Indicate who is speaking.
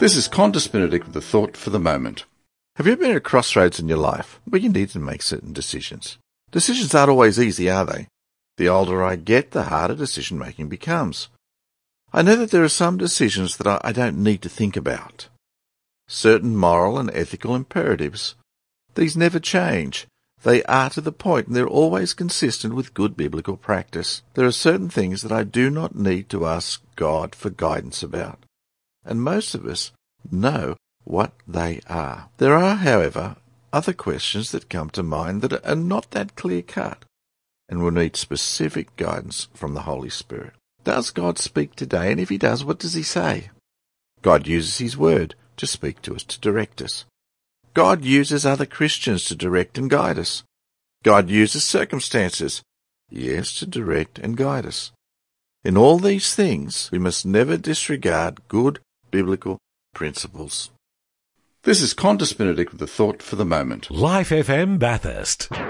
Speaker 1: This is Qantas Benedict with a thought for the moment.
Speaker 2: Have you ever been at a crossroads in your life where you need to make certain decisions? Decisions aren't always easy, are they? The older I get, the harder decision-making becomes. I know that there are some decisions that I don't need to think about. Certain moral and ethical imperatives. These never change. They are to the point, and they're always consistent with good biblical practice. There are certain things that I do not need to ask God for guidance about, and most of us know what they are. There are, however, other questions that come to mind that are not that clear-cut and will need specific guidance from the Holy Spirit. Does God speak today? And if he does, what does he say? God uses his word to speak to us, to direct us. God uses other Christians to direct and guide us. God uses circumstances, yes, to direct and guide us. In all these things, we must never disregard good biblical principles.
Speaker 1: This is Qantas Benedict with a thought for the moment.
Speaker 3: Life FM Bathurst.